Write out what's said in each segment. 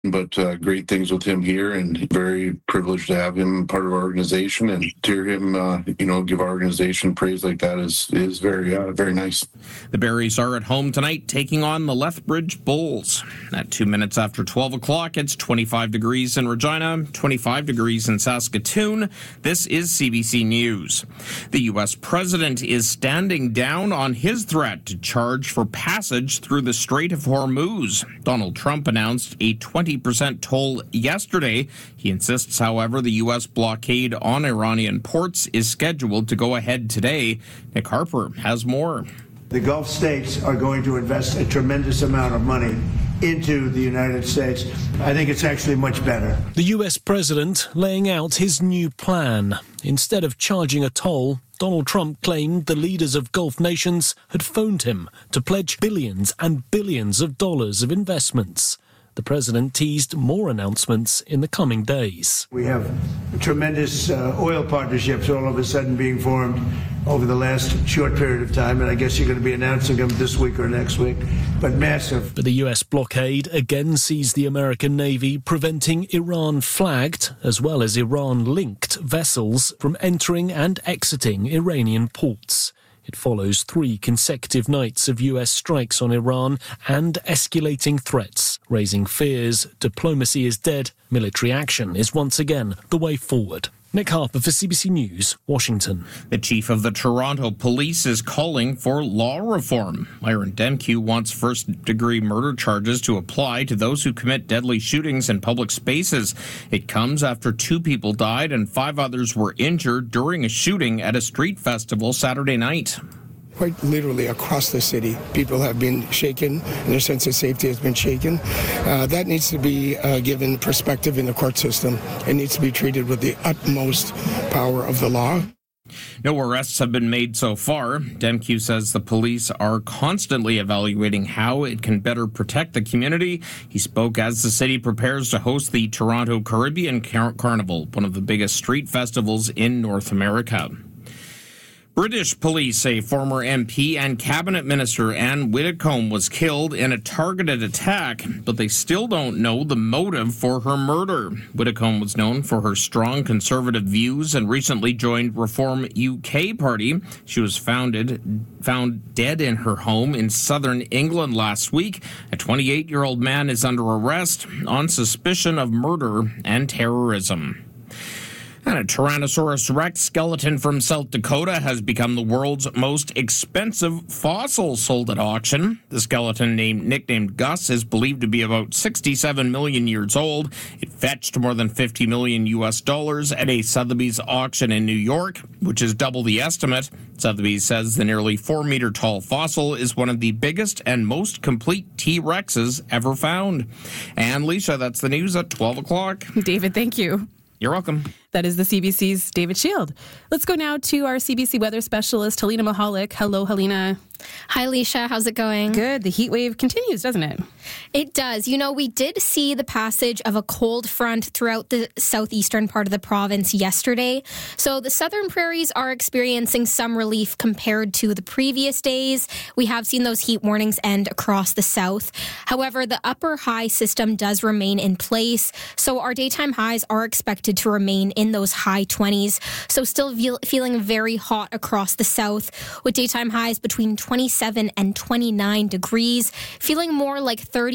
but great things with him here, and very privileged to have him part of our organization, and to hear him, give our organization praise like that is very, very nice. The Berries are at home tonight, taking on the Lethbridge Bulls. At 2 minutes after 12 o'clock, it's 25 degrees in Regina, 25 degrees in Saskatoon. This is CBC News. The U.S. president is standing down on his threat to charge for passage through the Strait of Hormuz. Donald Trump announced a 20% toll yesterday. He insists, however, the U.S. blockade on Iranian ports is scheduled to go ahead today. Nick Harper has more. The Gulf states are going to invest a tremendous amount of money into the United States. I think it's actually much better. The U.S. president laying out his new plan. Instead of charging a toll, Donald Trump claimed the leaders of Gulf nations had phoned him to pledge billions and billions of dollars of investments. The president teased more announcements in the coming days. We have tremendous oil partnerships all of a sudden being formed over the last short period of time, and I guess you're going to be announcing them this week or next week, but massive. But the U.S. blockade again sees the American Navy preventing Iran-flagged, as well as Iran-linked vessels from entering and exiting Iranian ports. It follows 3 consecutive nights of U.S. strikes on Iran and escalating threats, raising fears diplomacy is dead, military action is once again the way forward. Nick Harper for CBC News, Washington. The chief of the Toronto Police is calling for law reform. Myron Demkiw wants first-degree murder charges to apply to those who commit deadly shootings in public spaces. It comes after 2 people died and 5 others were injured during a shooting at a street festival Saturday night. Quite literally across the city, people have been shaken, and their sense of safety has been shaken. That needs to be given perspective in the court system. It needs to be treated with the utmost power of the law. No arrests have been made so far. Demkiw says the police are constantly evaluating how it can better protect the community. He spoke as the city prepares to host the Toronto Caribbean Carnival, one of the biggest street festivals in North America. British police say former MP and cabinet minister Anne Widdecombe was killed in a targeted attack, but they still don't know the motive for her murder. Widdecombe was known for her strong conservative views and recently joined Reform UK Party. She was found dead in her home in southern England last week. A 28-year-old man is under arrest on suspicion of murder and terrorism. And a Tyrannosaurus Rex skeleton from South Dakota has become the world's most expensive fossil sold at auction. The skeleton, nicknamed Gus, is believed to be about 67 million years old. It fetched more than $50 million at a Sotheby's auction in New York, which is double the estimate. Sotheby's says the nearly 4-meter tall fossil is one of the biggest and most complete T-Rexes ever found. And Leisha, that's the news at 12 o'clock. David, thank you. You're welcome. That is the CBC's David Shield. Let's go now to our CBC weather specialist, Helena Mahalik. Hello, Helena. Hi, Leisha. How's it going? Good. The heat wave continues, doesn't it? It does. You know, we did see the passage of a cold front throughout the southeastern part of the province yesterday. So the southern prairies are experiencing some relief compared to the previous days. We have seen those heat warnings end across the south. However, the upper high system does remain in place. So our daytime highs are expected to remain in those high 20s. So still feeling very hot across the south with daytime highs between 27 and 29 degrees, feeling more like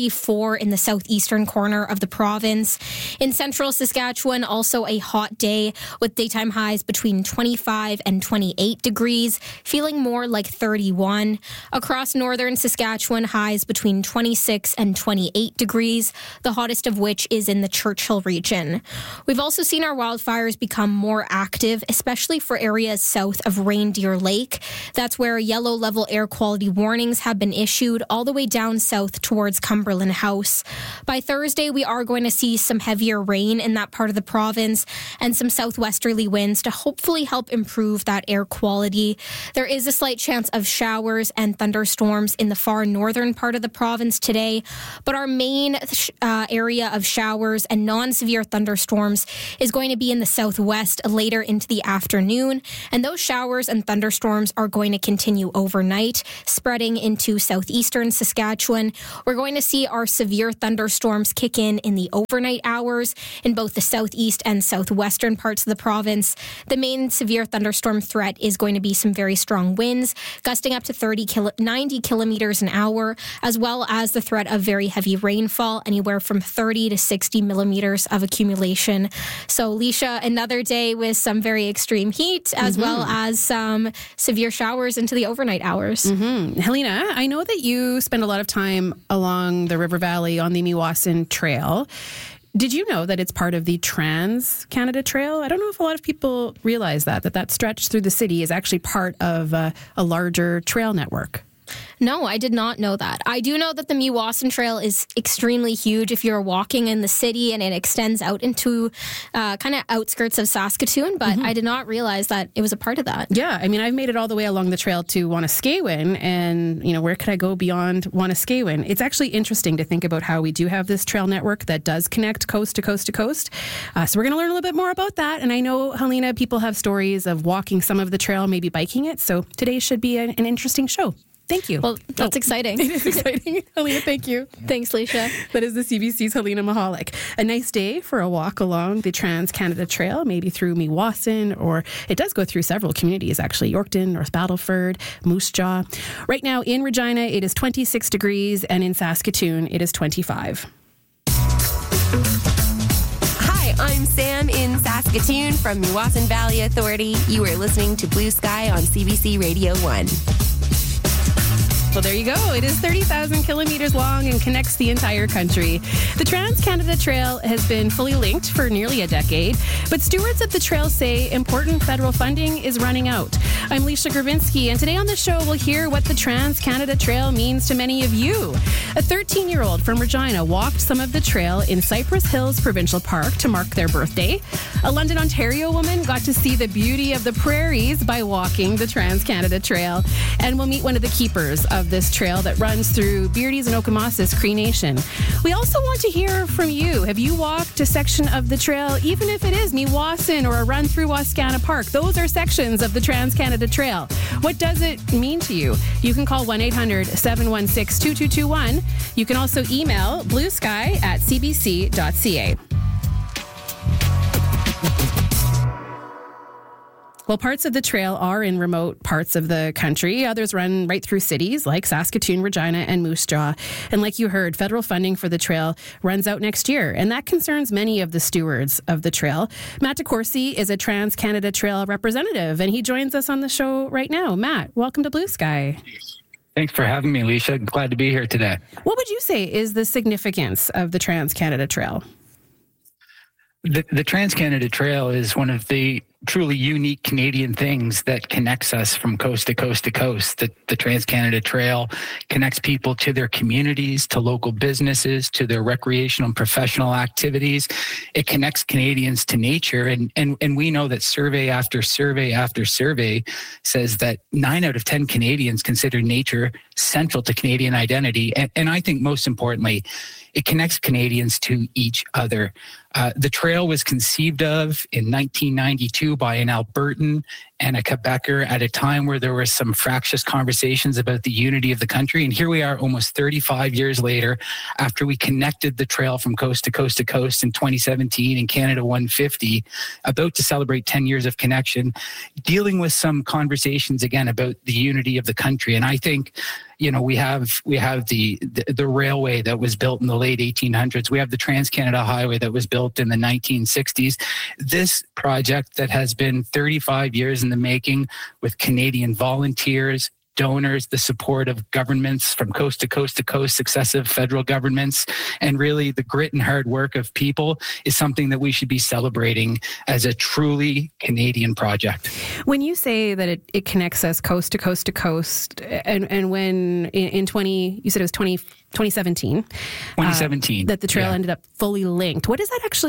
34 in the southeastern corner of the province. In central Saskatchewan, also a hot day with daytime highs between 25 and 28 degrees, feeling more like 31. Across northern Saskatchewan, highs between 26 and 28 degrees, the hottest of which is in the Churchill region. We've also seen our wildfires become more active, especially for areas south of Reindeer Lake. That's where yellow level air quality warnings have been issued all the way down south towards Cumberland House. By Thursday, we are going to see some heavier rain in that part of the province and some southwesterly winds to hopefully help improve that air quality. There is a slight chance of showers and thunderstorms in the far northern part of the province today, but our main area of showers and non-severe thunderstorms is going to be in the the southwest later into the afternoon. And those showers and thunderstorms are going to continue overnight, spreading into southeastern Saskatchewan. We're going to see our severe thunderstorms kick in the overnight hours in both the southeast and southwestern parts of the province. The main severe thunderstorm threat is going to be some very strong winds, gusting up to 90 kilometers an hour, as well as the threat of very heavy rainfall, anywhere from 30 to 60 millimeters of accumulation. So, Leisha, another day with some very extreme heat, as well as some severe showers into the overnight hours. Helena, I know that you spend a lot of time along the River Valley on the Meewasin Trail. Did you know that it's part of the Trans-Canada Trail? I don't know if a lot of people realize that stretch through the city is actually part of a larger trail network. No, I did not know that. I do know that the Meewasin Trail is extremely huge if you're walking in the city, and it extends out into kind of outskirts of Saskatoon, but I did not realize that it was a part of that. Yeah, I mean, I've made it all the way along the trail to Wanuskewin, and, where could I go beyond Wanuskewin? It's actually interesting to think about how we do have this trail network that does connect coast to coast to coast. So we're going to learn a little bit more about that, and I know, Helena, people have stories of walking some of the trail, maybe biking it, so today should be an interesting show. Thank you. Well, that's exciting. It is exciting. Helena, thank you. Thanks, Leisha. That is the CBC's Helena Mahalik. A nice day for a walk along the Trans-Canada Trail, maybe through Meewasin, or it does go through several communities, actually. Yorkton, North Battleford, Moose Jaw. Right now in Regina, it is 26 degrees, and in Saskatoon, it is 25. Hi, I'm Sam in Saskatoon from Meewasin Valley Authority. You are listening to Blue Sky on CBC Radio 1. Well, there you go. It is 30,000 kilometers long and connects the entire country. The Trans-Canada Trail has been fully linked for nearly a decade, but stewards of the trail say important federal funding is running out. I'm Leisha Gravinsky, and today on the show, we'll hear what the Trans-Canada Trail means to many of you. A 13-year-old from Regina walked some of the trail in Cypress Hills Provincial Park to mark their birthday. A London, Ontario woman got to see the beauty of the prairies by walking the Trans-Canada Trail. And we'll meet one of the keepers of this trail that runs through Beardy's and Okamasas Cree Nation. We also want to hear from you. Have you walked a section of the trail, even if it is Meewasin or a run through Wascana Park? Those are sections of the Trans-Canada Trail. What does it mean to you? You can call 1-800-716-2221. You can also email bluesky@cbc.ca. Well, parts of the trail are in remote parts of the country. Others run right through cities like Saskatoon, Regina, and Moose Jaw. And like you heard, federal funding for the trail runs out next year, and that concerns many of the stewards of the trail. Matt DeCourcy is a Trans-Canada Trail representative, and he joins us on the show right now. Matt, welcome to Blue Sky. Thanks for having me, Alicia. Glad to be here today. What would you say is the significance of the Trans-Canada Trail? The Trans-Canada Trail is one of the truly unique Canadian things that connects us from coast to coast to coast. The Trans-Canada Trail connects people to their communities, to local businesses, to their recreational and professional activities. It connects Canadians to nature. And we know that survey after survey after survey says that 9 out of 10 Canadians consider nature central to Canadian identity. And I think most importantly, it connects Canadians to each other. The trail was conceived of in 1992 by an Albertan and a Quebecer at a time where there were some fractious conversations about the unity of the country. And here we are almost 35 years later, after we connected the trail from coast to coast to coast in 2017 in Canada 150, about to celebrate 10 years of connection, dealing with some conversations again about the unity of the country. And I think, you know, we have the railway that was built in the late 1800s. We have the Trans-Canada Highway that was built in the 1960s. This project that has been 35 years in the making, with Canadian volunteers, donors, the support of governments from coast to coast to coast, successive federal governments, and really the grit and hard work of people, is something that we should be celebrating as a truly Canadian project. When you say that it connects us coast to coast to coast, and when in 2017, that the trail ended up fully linked, what does that actually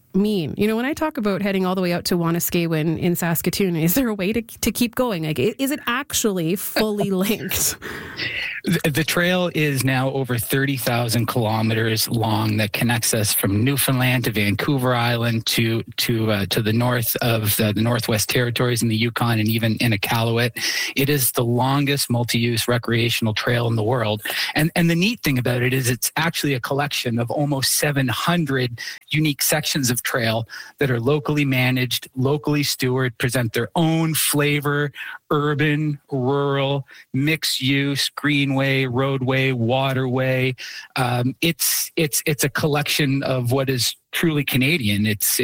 mean? You know, when I talk about heading all the way out to Wanuskewin in Saskatoon, is there a way to keep going? Like, is it actually fully linked? The trail is now over 30,000 kilometers long that connects us from Newfoundland to Vancouver Island to the north of the Northwest Territories in the Yukon and even in Iqaluit. It is the longest multi-use recreational trail in the world. And the neat thing about it is it's actually a collection of almost 700 unique sections of trail that are locally managed, locally stewarded, present their own flavor, urban, rural, mixed use, greenway, roadway, waterway. It's a collection of what is truly Canadian.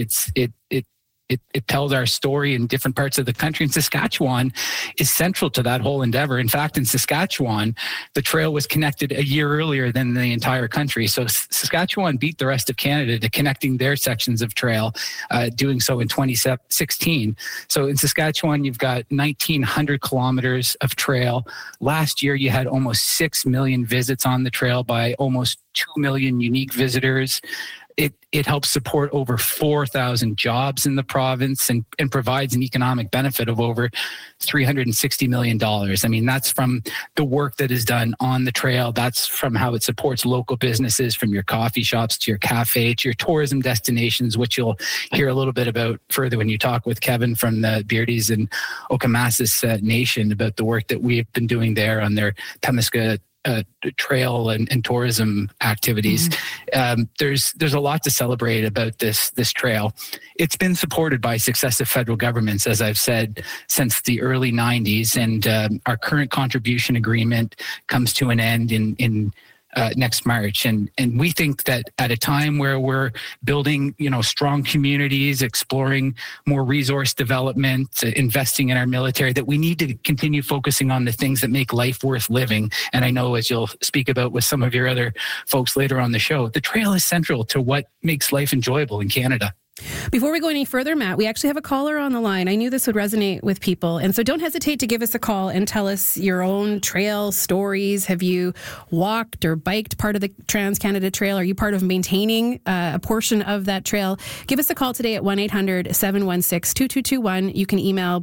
It tells our story in different parts of the country, and Saskatchewan is central to that whole endeavor. In fact, in Saskatchewan, the trail was connected a year earlier than the entire country. So Saskatchewan beat the rest of Canada to connecting their sections of trail, doing so in 2016. So in Saskatchewan, you've got 1,900 kilometers of trail. Last year, you had almost 6 million visits on the trail by almost 2 million unique visitors. It helps support over 4,000 jobs in the province and provides an economic benefit of over $360 million. I mean, that's from the work that is done on the trail. That's from how it supports local businesses, from your coffee shops to your cafe to your tourism destinations, which you'll hear a little bit about further when you talk with Kevin from the Beardies and Okamasas Nation about the work that we've been doing there on their Temiska trail and tourism activities. Mm-hmm. There's a lot to celebrate about this trail. It's been supported by successive federal governments, as I've said, since the early 90s, and our current contribution agreement comes to an end in next March. And we think that at a time where we're building, strong communities, exploring more resource development, investing in our military, that we need to continue focusing on the things that make life worth living. And I know, as you'll speak about with some of your other folks later on the show, the trail is central to what makes life enjoyable in Canada. Before we go any further, Matt, we actually have a caller on the line. I knew this would resonate with people. And so don't hesitate to give us a call and tell us your own trail stories. Have you walked or biked part of the Trans-Canada Trail? Are you part of maintaining a portion of that trail? Give us a call today at 1-800-716-2221. You can email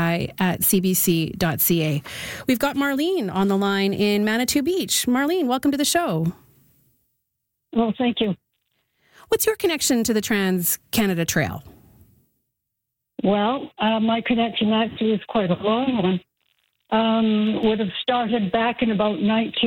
bluesky@cbc.ca. We've got Marlene on the line in Manitou Beach. Marlene, welcome to the show. Well, thank you. What's your connection to the Trans-Canada Trail? Well, my connection actually is quite a long one. Would have started back in about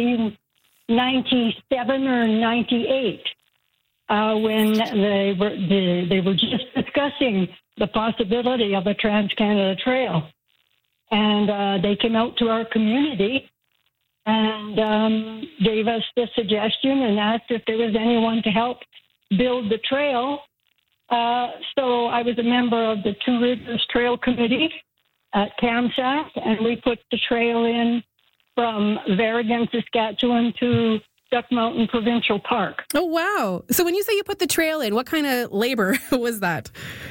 1997 or 98, when they were just discussing the possibility of a Trans-Canada Trail. And they came out to our community and gave us the suggestion and asked if there was anyone to help build the trail. So I was a member of the Two Rivers Trail Committee at Kamsack, and we put the trail in from Verrigan, Saskatchewan to Duck Mountain Provincial Park. Oh, wow. So when you say you put the trail in, what kind of labor was that?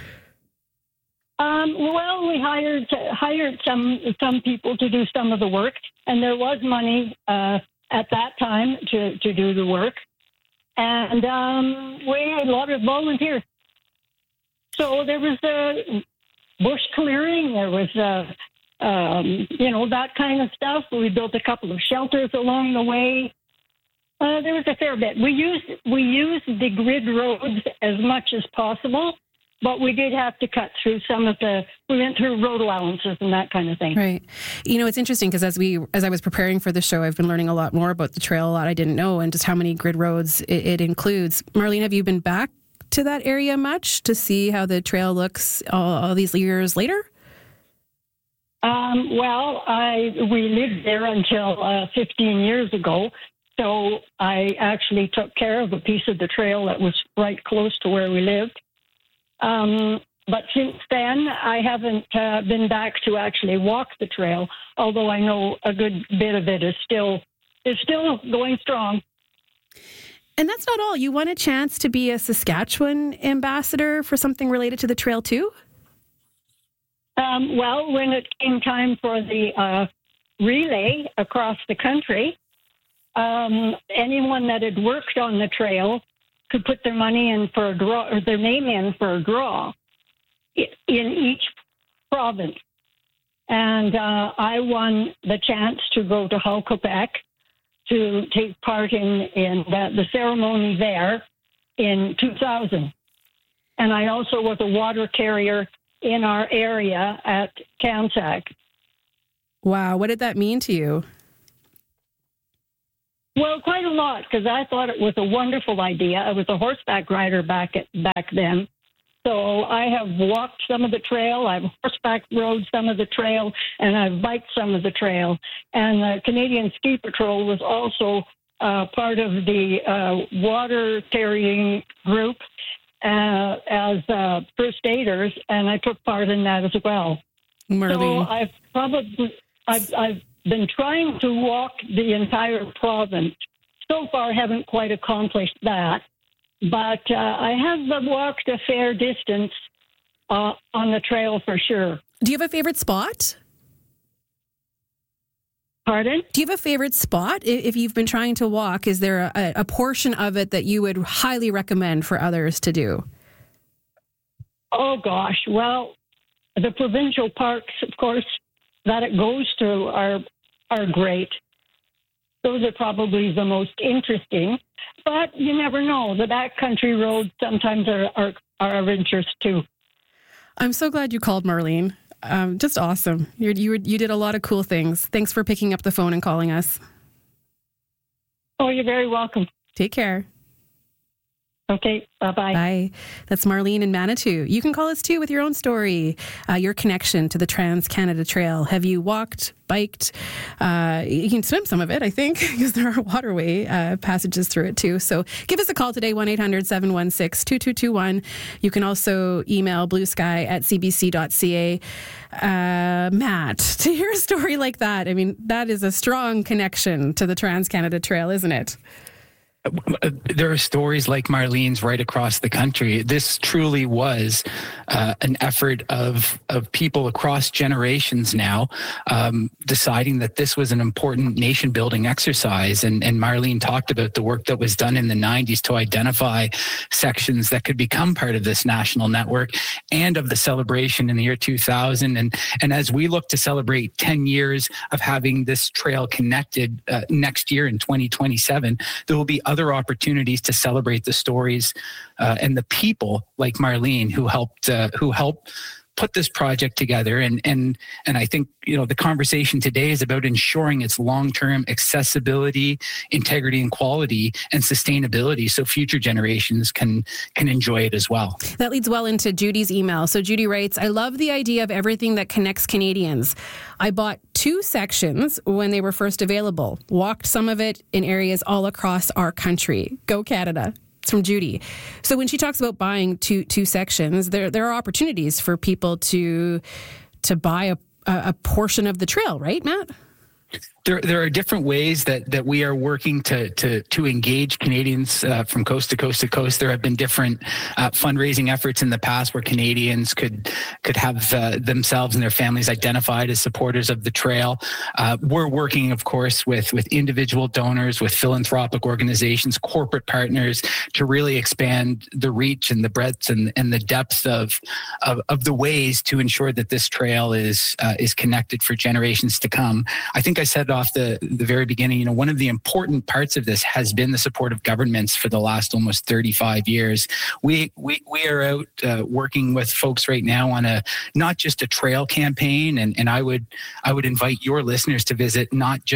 Well, we hired some people to do some of the work, and there was money at that time to do the work. And we had a lot of volunteers. So there was bush clearing. There was, that kind of stuff. We built a couple of shelters along the way. There was a fair bit. We used the grid roads as much as possible, but we did have to cut through we went through road allowances and that kind of thing. Right. It's interesting because as I was preparing for the show, I've been learning a lot more about the trail, a lot I didn't know, and just how many grid roads it includes. Marlene, have you been back to that area much to see how the trail looks all these years later? We lived there until 15 years ago. So I actually took care of a piece of the trail that was right close to where we lived. But since then, I haven't been back to actually walk the trail, although I know a good bit of it is still going strong. And that's not all. You won a chance to be a Saskatchewan ambassador for something related to the trail, too? When it came time for the relay across the country, anyone that had worked on the trail could put their money in for a draw, or their name in for a draw in each province. And I won the chance to go to Hull, Quebec, to take part in the ceremony there in 2000. And I also was a water carrier in our area at Kamsack. Wow, what did that mean to you? Well, quite a lot, because I thought it was a wonderful idea. I was a horseback rider back then. So I have walked some of the trail, I've horseback rode some of the trail, and I've biked some of the trail. And the Canadian Ski Patrol was also part of the water carrying group as first aiders, and I took part in that as well. Marlene. So I've been trying to walk the entire province. So far, haven't quite accomplished that, but I have walked a fair distance on the trail for sure. Do you have a favorite spot? Pardon? Do you have a favorite spot? If you've been trying to walk, is there a portion of it that you would highly recommend for others to do? Oh, gosh. Well, the provincial parks, of course, that it goes through are great. Those are probably the most interesting. But you never know. The backcountry roads sometimes are of interest, too. I'm so glad you called, Marlene. Just awesome. You did a lot of cool things. Thanks for picking up the phone and calling us. Oh, you're very welcome. Take care. Okay, bye-bye. Bye. That's Marlene in Manitou. You can call us too with your own story, your connection to the Trans-Canada Trail. Have you walked, biked? You can swim some of it, I think, because there are waterway passages through it too. So give us a call today, 1-800-716-2221. You can also email bluesky@cbc.ca. Matt, to hear a story like that, I mean, that is a strong connection to the Trans-Canada Trail, isn't it? There are stories like Marlene's right across the country. This truly was an effort of people across generations now deciding that this was an important nation-building exercise. And Marlene talked about the work that was done in the 90s to identify sections that could become part of this national network and of the celebration in the year 2000. And as we look to celebrate 10 years of having this trail connected next year in 2027, there will be other opportunities to celebrate the stories and the people like Marlene who helped put this project together. And I think, the conversation today is about ensuring its long-term accessibility, integrity, and quality and sustainability so future generations can enjoy it as well. That leads well into Judy's email. So Judy writes, I love the idea of everything that connects Canadians. I bought 2 sections when they were first available, walked some of it in areas all across our country. Go Canada. It's from Judy. So when she talks about buying two sections, there are opportunities for people to buy a portion of the trail, right, Matt? There are different ways that we are working to engage Canadians from coast to coast to coast. There have been different fundraising efforts in the past where Canadians could have themselves and their families identified as supporters of the trail. We're working, of course, with individual donors, with philanthropic organizations, corporate partners to really expand the reach and the breadth and the depth of the ways to ensure that this trail is connected for generations to come. I think I said off the very beginning, one of the important parts of this has been the support of governments for the last almost 35 years. We are out working with folks right now on not just a trail campaign, and I would invite your listeners to visit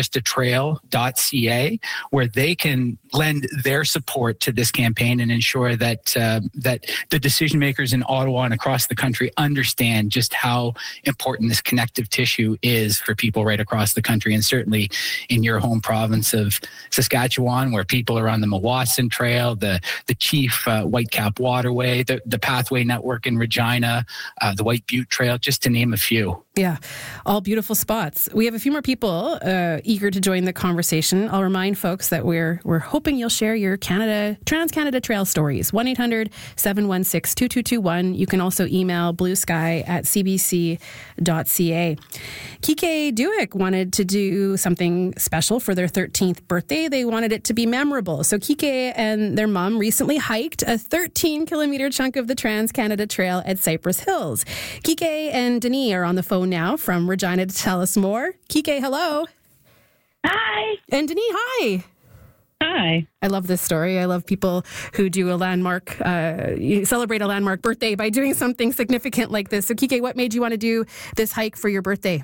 notjustatrail.ca, where they can lend their support to this campaign and ensure that the decision makers in Ottawa and across the country understand just how important this connective tissue is for people right across the country, and certainly in your home province of Saskatchewan, where people are on the Mawassin Trail, the Chief Whitecap Waterway, the Pathway Network in Regina, the White Butte Trail, just to name a few. Yeah, all beautiful spots. We have a few more people eager to join the conversation. I'll remind folks that we're hoping you'll share your Trans-Canada Trail stories. 1-800-716-2221. You can also email bluesky@cbc.ca. Kike Duick wanted to do something special for their 13th birthday. They wanted it to be memorable. So Kike and their mom recently hiked a 13-kilometer chunk of the Trans-Canada Trail at Cypress Hills. Kike and Denis are on the phone now from Regina to tell us more. Kike, hello. Hi. And Denis, hi. Hi. I love this story. I love people who do a landmark, you celebrate a landmark birthday by doing something significant like this. So Kike, what made you want to do this hike for your birthday?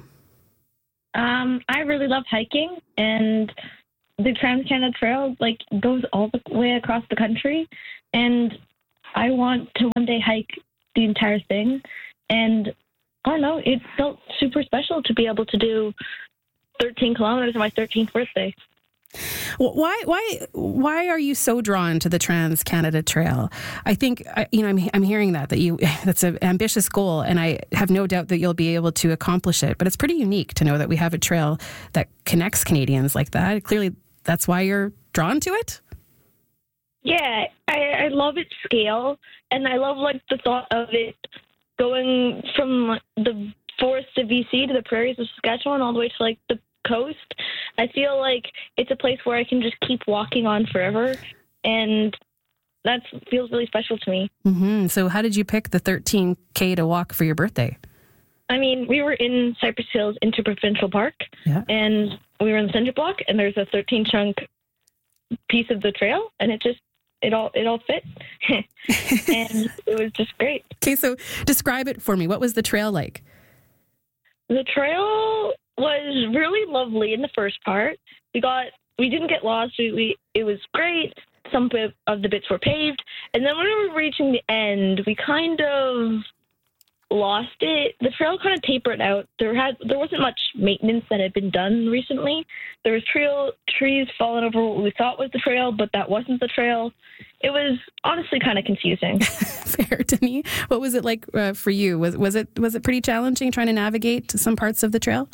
I really love hiking, and the Trans-Canada Trail goes all the way across the country, and I want to one day hike the entire thing. And I don't know, it felt super special to be able to do 13 kilometers on my 13th birthday. Well, why are you so drawn to the Trans-Canada Trail? I think, I'm hearing that's an ambitious goal, and I have no doubt that you'll be able to accomplish it. But it's pretty unique to know that we have a trail that connects Canadians like that. Clearly, that's why you're drawn to it? Yeah, I love its scale, and I love the thought of it going from the forests of BC to the prairies of Saskatchewan all the way to the coast. I feel like it's a place where I can just keep walking on forever, and that feels really special to me. Mm-hmm. So how did you pick the 13K to walk for your birthday? I mean, we were in Cypress Hills Interprovincial Park, and we were in the center block, and there's a 13-chunk piece of the trail, and it all fit. And it was just great. Okay, so describe it for me. What was the trail like? The trail was really lovely in the first part. We didn't get lost. It was great. Some of the bits were paved, and then when we were reaching the end, we kind of lost it. The trail kind of tapered out. There wasn't much maintenance that had been done recently. There was trees falling over what we thought was the trail, but that wasn't the trail. It was honestly kind of confusing. Fair, Denis. What was it like for you? Was it pretty challenging trying to navigate some parts of the trail?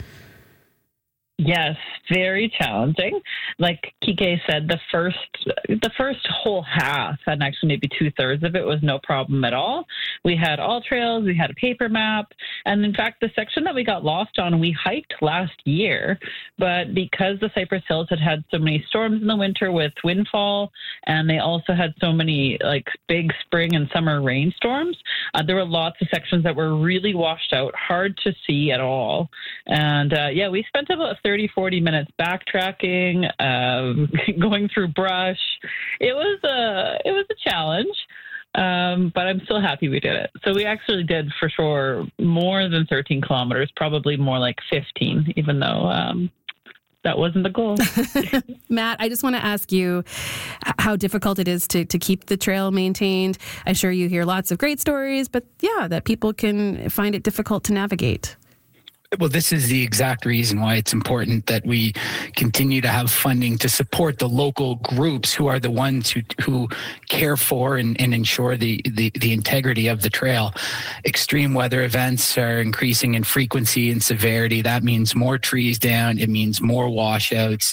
Yes, very challenging. Like Kike said, the first whole half, and actually maybe 2/3 of it, was no problem at all. We had all trails, we had a paper map, and in fact, the section that we got lost on, we hiked last year, but because the Cypress Hills had so many storms in the winter with windfall, and they also had so many big spring and summer rainstorms, there were lots of sections that were really washed out, hard to see at all. And we spent about 30-40 minutes backtracking, going through brush. It was a challenge, but I'm still happy we did it. So we actually did for sure more than 13 kilometers, probably more like 15, even though that wasn't the goal. Matt, I just want to ask you how difficult it is to keep the trail maintained. I'm sure you hear lots of great stories, but that people can find it difficult to navigate. Well, this is the exact reason why it's important that we continue to have funding to support the local groups who are the ones who care for and ensure the integrity of the trail. Extreme weather events are increasing in frequency and severity. That means more trees down. It means more washouts.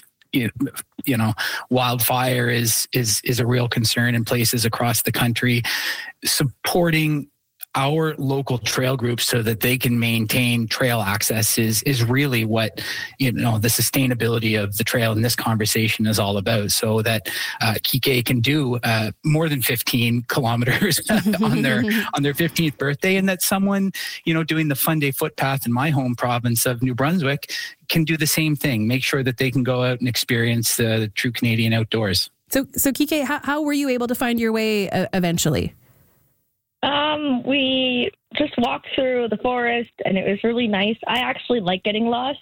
Wildfire is a real concern in places across the country. Supporting our local trail groups so that they can maintain trail access is really what, the sustainability of the trail in this conversation is all about, so that Kike can do more than 15 kilometers on their 15th birthday, and that someone, doing the Fun Day footpath in my home province of New Brunswick can do the same thing, make sure that they can go out and experience the true Canadian outdoors. So Kike, how were you able to find your way eventually? We just walked through the forest, and it was really nice. I actually like getting lost.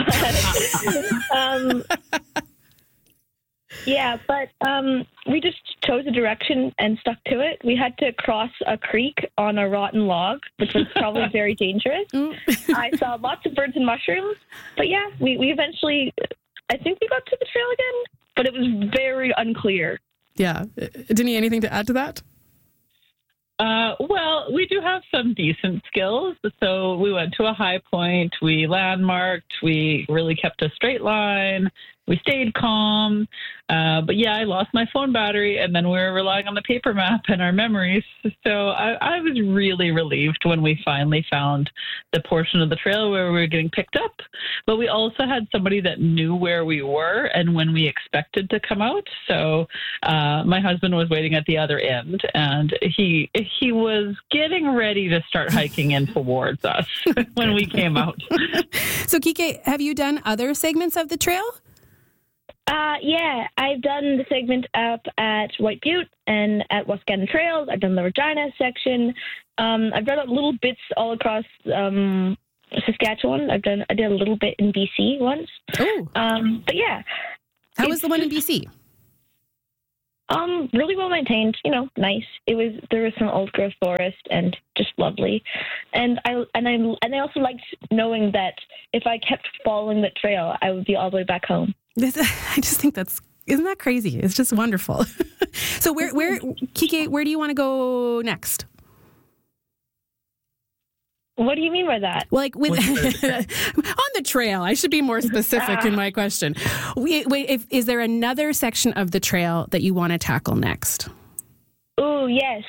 But we just chose a direction and stuck to it. We had to cross a creek on a rotten log, which was probably very dangerous. I saw lots of birds and mushrooms, but we eventually, I think we got to the trail again, but it was very unclear. Yeah. Denis, anything to add to that? Well, we do have some decent skills. So we went to a high point, we landmarked, we really kept a straight line, we stayed calm. But yeah, I lost my phone battery, and then we were relying on the paper map and our memories. So I was really relieved when we finally found the portion of the trail where we were getting picked up. But we also had somebody that knew where we were and when we expected to come out. So my husband was waiting at the other end, and he was getting ready to start hiking in towards us when we came out. So, Kike, have you done other segments of the trail? Yeah, I've done the segment up at White Butte and at Wascana Trails. I've done the Regina section. I've done little bits all across Saskatchewan. I did a little bit in BC once. Oh. But yeah. How was the one in BC? Really well maintained, nice. There was some old growth forest and just lovely. And I also liked knowing that if I kept following the trail, I would be all the way back home. I just think isn't that crazy? It's just wonderful. So Kike, where do you want to go next? What do you mean by that? Like on the trail. I should be more specific in my question. Wait, is there another section of the trail that you want to tackle next? Oh, yes.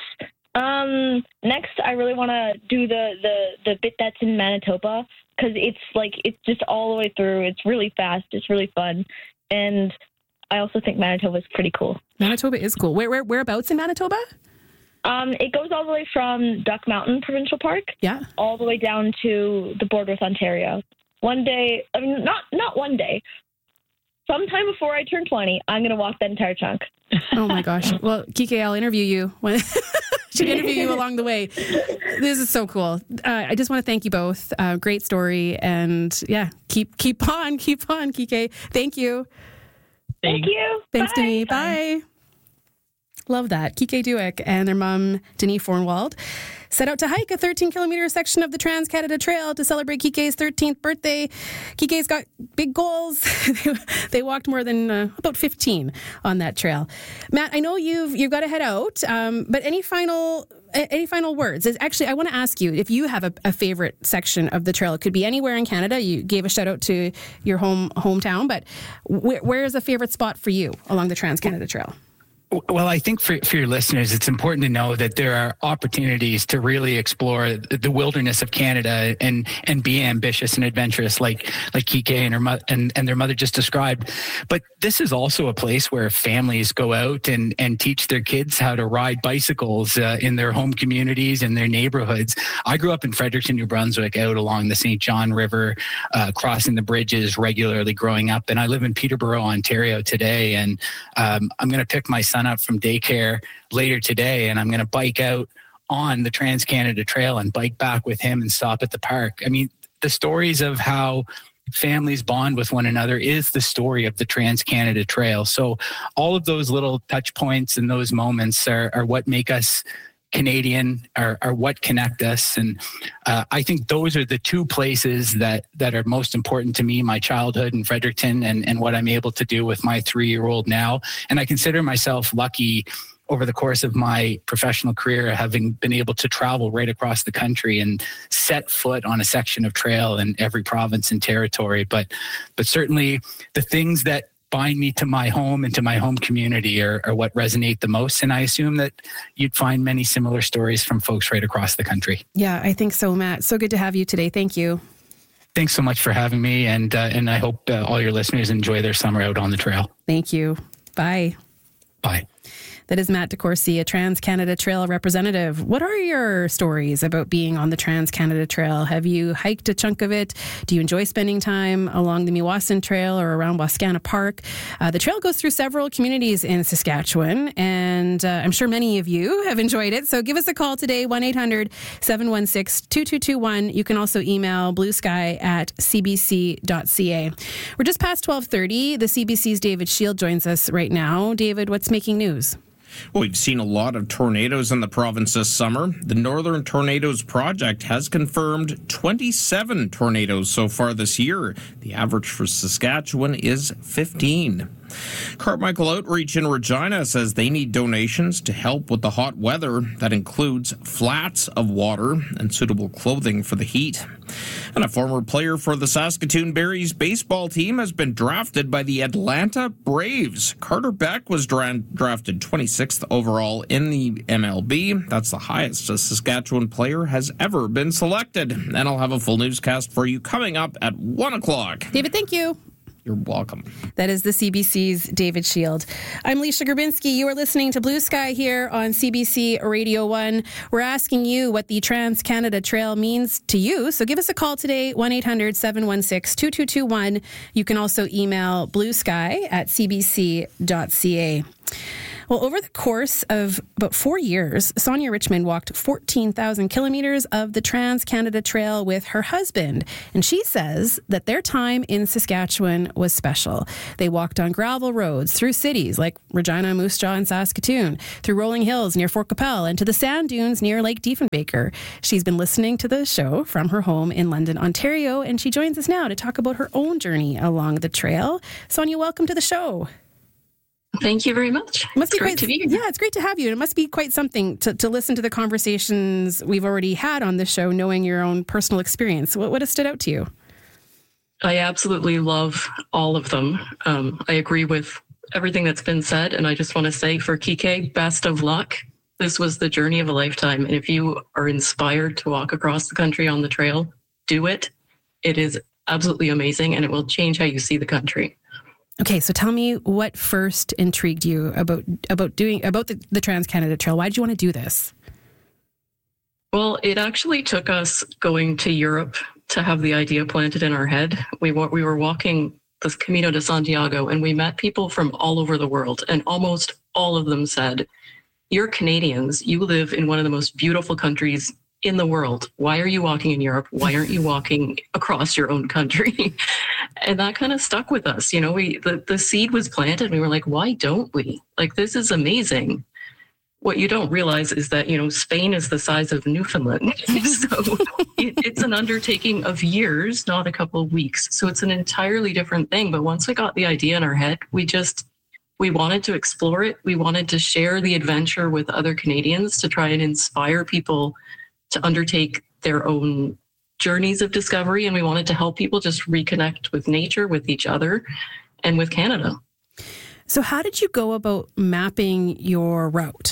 Next, I really want to do the bit that's in Manitoba, because it's just all the way through. It's really fast. It's really fun. And I also think Manitoba is pretty cool. Manitoba is cool. Whereabouts in Manitoba? It goes all the way from Duck Mountain Provincial Park, all the way down to the border with Ontario. One day, not one day, sometime before I turn 20, I'm going to walk that entire chunk. Oh my gosh. Well, Kike, I'll interview you. Should interview you along the way. This is so cool. I just want to thank you both. Great story. And yeah, keep on, Kike. Thank you. Thank you. Thanks, Bye. Denis. Bye. Love that. Kike Duick and their mom, Denis Fornwald, set out to hike a 13-kilometer section of the Trans-Canada Trail to celebrate Kike's 13th birthday. Kike's got big goals. They walked more than about 15 on that trail. Matt, I know you've got to head out, but any final words? Actually, I want to ask you if you have a favorite section of the trail. It could be anywhere in Canada. You gave a shout out to your hometown, but where is a favorite spot for you along the Trans-Canada Trail? Well, I think for your listeners, it's important to know that there are opportunities to really explore the wilderness of Canada and be ambitious and adventurous, like Kike and her and their mother just described. But this is also a place where families go out and teach their kids how to ride bicycles in their home communities and their neighborhoods. I grew up in Fredericton, New Brunswick, out along the St. John River, crossing the bridges regularly growing up. And I live in Peterborough, Ontario today. And I'm going to pick my son up from daycare later today, and I'm going to bike out on the Trans-Canada Trail and bike back with him and stop at the park. I mean, the stories of how families bond with one another is the story of the Trans-Canada Trail. So all of those little touch points and those moments are what make us Canadian, are what connect us. And I think those are the two places that are most important to me, my childhood in Fredericton and what I'm able to do with my 3-year-old now. And I consider myself lucky over the course of my professional career, having been able to travel right across the country and set foot on a section of trail in every province and territory. But certainly the things that bind me to my home and to my home community are what resonate the most. And I assume that you'd find many similar stories from folks right across the country. Yeah, I think so, Matt. So good to have you today. Thank you. Thanks so much for having me. And I hope all your listeners enjoy their summer out on the trail. Thank you. Bye. Bye. That is Matt DeCourcy, a Trans-Canada Trail representative. What are your stories about being on the Trans-Canada Trail? Have you hiked a chunk of it? Do you enjoy spending time along the Meewasin Trail or around Wascana Park? The trail goes through several communities in Saskatchewan, and I'm sure many of you have enjoyed it. So give us a call today, 1-800-716-2221. You can also email bluesky@cbc.ca. We're just past 12:30. The CBC's David Shield joins us right now. David, what's making news? Well, we've seen a lot of tornadoes in the province this summer. The Northern Tornadoes Project has confirmed 27 tornadoes so far this year. The average for Saskatchewan is 15. Carmichael Outreach in Regina says they need donations to help with the hot weather. That includes flats of water and suitable clothing for the heat. And a former player for the Saskatoon Berries baseball team has been drafted by the Atlanta Braves. Carter Beck was drafted 26th overall in the MLB. That's the highest a Saskatchewan player has ever been selected. And I'll have a full newscast for you coming up at 1 o'clock. David, thank you. You're welcome. That is the CBC's David Shield. I'm Leisha Grabinski. You are listening to Blue Sky here on CBC Radio 1. We're asking you what the Trans-Canada Trail means to you. So give us a call today, 1-800-716-2221. You can also email bluesky@cbc.ca. Well, over the course of about 4 years, Sonia Richmond walked 14,000 kilometers of the Trans-Canada Trail with her husband. And she says that their time in Saskatchewan was special. They walked on gravel roads through cities like Regina, Moose Jaw, and Saskatoon, through rolling hills near Fort Qu'Appelle, and to the sand dunes near Lake Diefenbaker. She's been listening to the show from her home in London, Ontario, and she joins us now to talk about her own journey along the trail. Sonia, welcome to the show. Thank you very much. It's great to be here. Yeah, it's great to have you. It must be quite something to listen to the conversations we've already had on the show, knowing your own personal experience. What has stood out to you? I absolutely love all of them. I agree with everything that's been said. And I just want to say for Kike, best of luck. This was the journey of a lifetime. And if you are inspired to walk across the country on the trail, do it. It is absolutely amazing, and it will change how you see the country. Okay, so tell me what first intrigued you about the Trans-Canada Trail. Why did you want to do this? Well, it actually took us going to Europe to have the idea planted in our head. We were walking the Camino de Santiago, and we met people from all over the world, and almost all of them said, "You're Canadians. You live in one of the most beautiful countries in the world. Why are you walking in Europe? Why aren't you walking across your own country?" And that kind of stuck with us. You know, the seed was planted, and we were like, why don't we? Like, this is amazing. What you don't realize is that, you know, Spain is the size of Newfoundland. So it's an undertaking of years, not a couple of weeks. So it's an entirely different thing. But once we got the idea in our head, we wanted to explore it. We wanted to share the adventure with other Canadians to try and inspire people to undertake their own journeys of discovery. And we wanted to help people just reconnect with nature, with each other, and with Canada. So how did you go about mapping your route?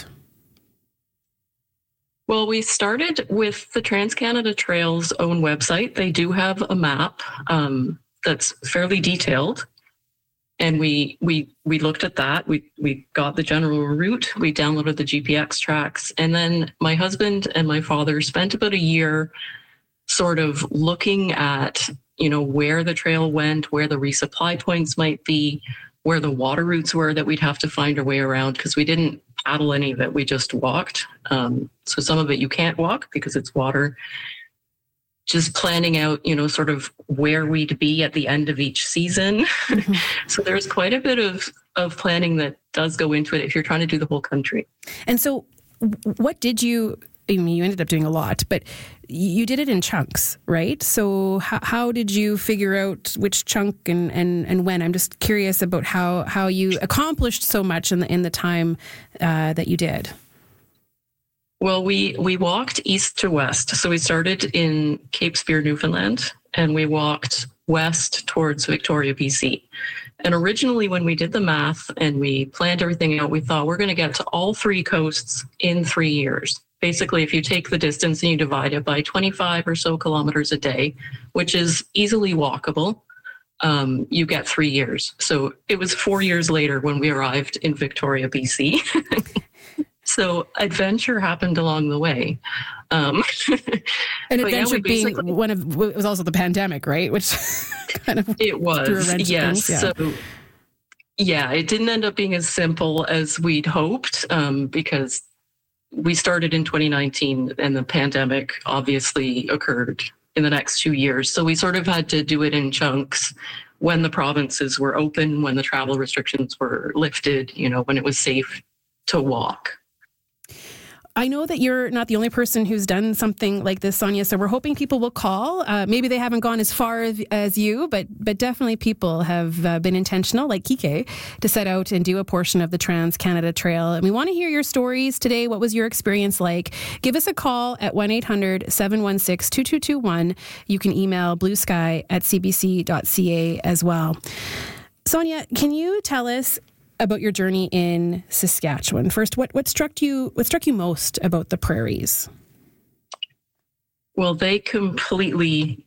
Well, we started with the Trans-Canada Trail's own website. They do have a map that's fairly detailed. And we looked at that. We got the general route. We downloaded the GPX tracks. And then my husband and my father spent about a year sort of looking at, you know, where the trail went, where the resupply points might be, where the water routes were that we'd have to find our way around, because we didn't paddle any of it. We just walked. So some of it you can't walk because it's water. Just planning out, you know, sort of where we'd be at the end of each season. Mm-hmm. So there's quite a bit of planning that does go into it if you're trying to do the whole country. And so what did you, I mean, you ended up doing a lot, but you did it in chunks, right? So how did you figure out which chunk and when? I'm just curious about how you accomplished so much in the time that you did. Well, we walked east to west. So we started in Cape Spear, Newfoundland, and we walked west towards Victoria, BC. And originally, when we did the math and we planned everything out, we thought we're going to get to all three coasts in 3 years. Basically, if you take the distance and you divide it by 25 or so kilometers a day, which is easily walkable, you get 3 years. So it was 4 years later when we arrived in Victoria, BC. So adventure happened along the way. And adventure being one of, it was also the pandemic, right? Which kind of it was, threw a wrench in things. Yeah. So yeah, it didn't end up being as simple as we'd hoped because we started in 2019 and the pandemic obviously occurred in the next 2 years. So we sort of had to do it in chunks when the provinces were open, when the travel restrictions were lifted, you know, when it was safe to walk. I know that you're not the only person who's done something like this, Sonia, so we're hoping people will call. Maybe they haven't gone as far as you, but definitely people have been intentional, like Kike, to set out and do a portion of the Trans-Canada Trail. And we want to hear your stories today. What was your experience like? Give us a call at 1-800-716-2221. You can email bluesky@cbc.ca as well. Sonia, can you tell us about your journey in Saskatchewan? First, what struck you most about the prairies? Well, they completely